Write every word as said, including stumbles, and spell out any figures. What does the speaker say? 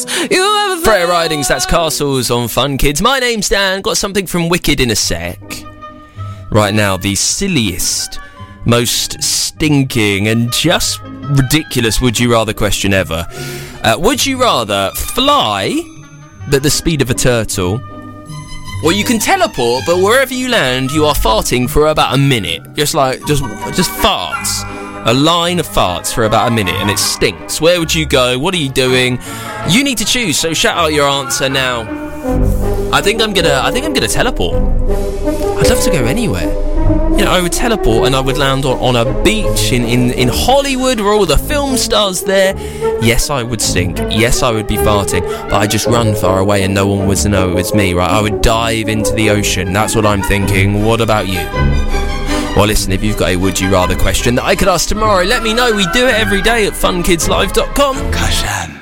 you ever Freya Ridings, that's Castles on Fun Kids. My name's Dan, got something from Wicked in a sec. Right now, the silliest, most stinking and just ridiculous would you rather question ever. Uh, would you rather fly at the speed of a turtle, or you can teleport, but wherever you land, you are farting for about a minute. Just like, just just farts. A line of farts for about a minute, and it stinks. Where would you go? What are you doing? You need to choose, so shout out your answer now. I think I'm gonna, I think I'm gonna teleport. I'd love to go anywhere. You know, I would teleport and I would land on, on a beach in, in, in Hollywood where all the film stars there. Yes, I would stink. Yes, I would be farting. But I'd just run far away and no one would know it was me, right? I would dive into the ocean. That's what I'm thinking. What about you? Well, listen, if you've got a would you rather question that I could ask tomorrow, let me know. We do it every day at fun kids live dot com. Caution.